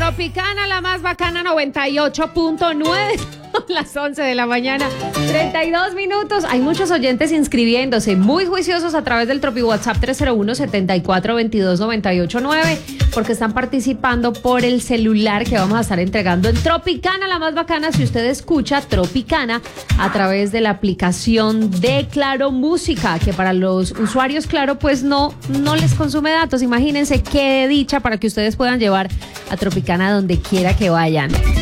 Tropicana, la más bacana, 98.9. Las 11 de la mañana, 32 minutos. Hay muchos oyentes inscribiéndose, muy juiciosos a través del Tropi WhatsApp 301-7422-989, porque están participando por el celular que vamos a estar entregando en Tropicana, la más bacana. Si usted escucha Tropicana a través de la aplicación de Claro Música, que para los usuarios Claro pues no les consume datos. Imagínense qué dicha para que ustedes puedan llevar a Tropicana donde quiera que vayan.